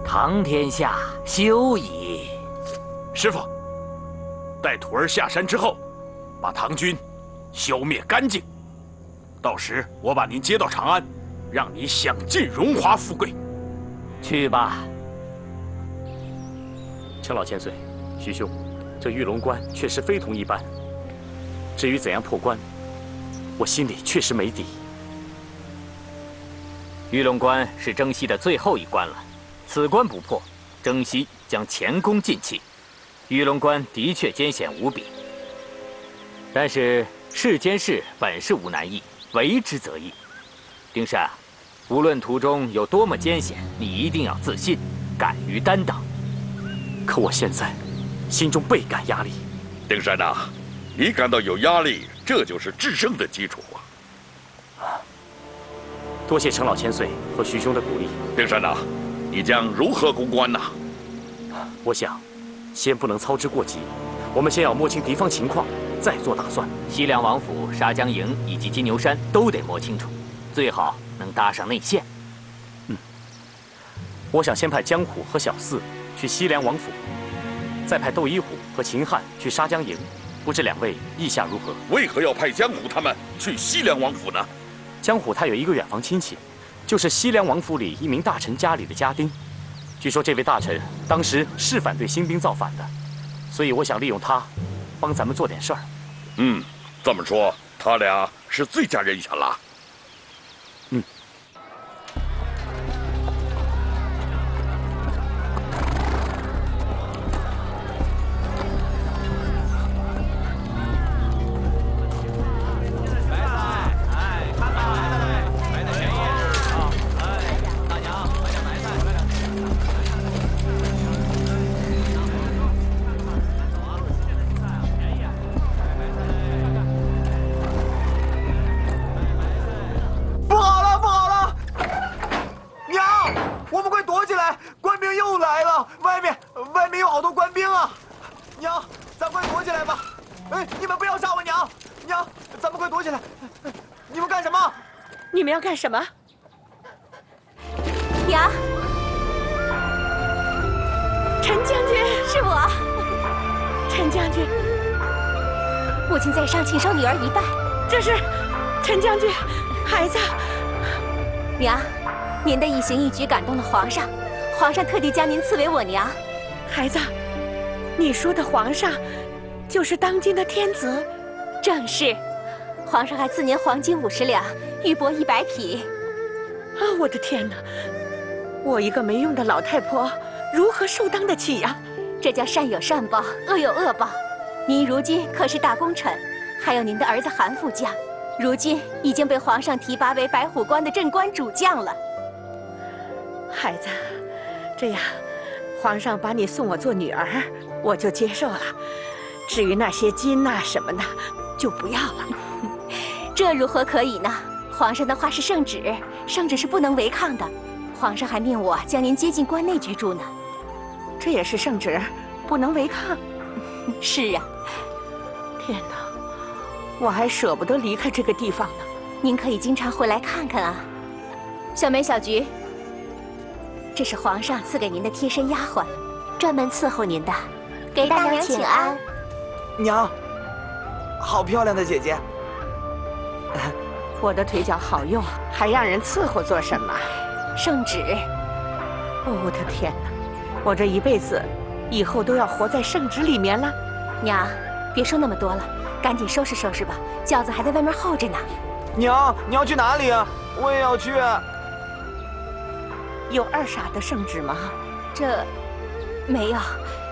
唐天下休矣。 师傅，待徒儿下山之后，把唐军消灭干净。到时我把您接到长安，让你享尽荣华富贵。 去吧。 程老千岁，徐兄，这玉龙关确实非同一般。至于怎样破关，我心里确实没底。 玉龙关是征西的最后一关了，此关不破，征西将前功尽弃。玉龙关的确艰险无比，但是世间事本是无难易，为之则易。丁善，无论途中有多么艰险，你一定要自信，敢于担当。 可我现在心中倍感压力。 丁山呐，你感到有压力，这就是制胜的基础啊！ 多谢程老千岁和徐兄的鼓励。 丁山呐，你将如何攻关呐？ 我想，先不能操之过急，我们先要摸清敌方情况，再做打算。 西凉王府、沙江营以及金牛山都得摸清楚，最好能搭上内线。 我想先派江虎和小四去西凉王府，再派窦一虎和秦汉去沙江营，不知两位意下如何？ 为何要派江虎他们去西凉王府呢？ 江虎他有一个远房亲戚，就是西凉王府里一名大臣家里的家丁。据说这位大臣当时是反对新兵造反的，所以我想利用他，帮咱们做点事儿。 这么说，他俩是最佳人选了。 干什么？ 娘， 陈将军， 是我。 陈将军， 母亲在上，请受女儿一拜。 这是陈将军，孩子。 娘，您的一行一举感动了皇上，皇上特地将您赐为我娘。 孩子，你说的皇上，就是当今的天子？ 正是。皇上还赐您黄金50两，玉帛100匹。 啊，我的天哪！我一个没用的老太婆，如何受当得起呀？ 这叫善有善报，恶有恶报。您如今可是大功臣，还有您的儿子韩副将，如今已经被皇上提拔为白虎关的镇关主将了。 孩子，这样，皇上把你送我做女儿，我就接受了。至于那些金呐什么的，就不要了。 这如何可以呢？皇上的话是圣旨，圣旨是不能违抗的。皇上还命我将您接进关内居住呢。 这也是圣旨，不能违抗。 是啊。 天哪，我还舍不得离开这个地方呢。 您可以经常回来看看啊。小梅、小菊，这是皇上赐给您的贴身丫鬟，专门伺候您的。 给大娘请安。 娘，好漂亮的姐姐。 我的腿脚好用，还让人伺候做什么？ 圣旨。 哦，我的天哪！我这一辈子，以后都要活在圣旨里面了。 娘，别说那么多了，赶紧收拾收拾吧，轿子还在外面候着呢。 娘，你要去哪里啊？我也要去。 有二傻的圣旨吗？ 这，没有。